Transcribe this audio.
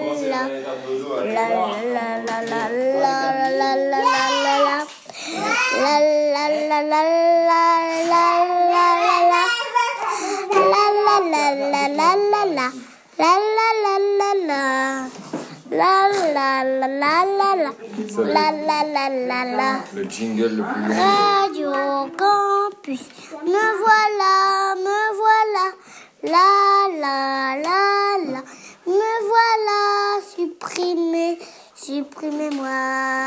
Le jingle le plus long. Radio Campus, me voilà, me voilà, supprimez-moi.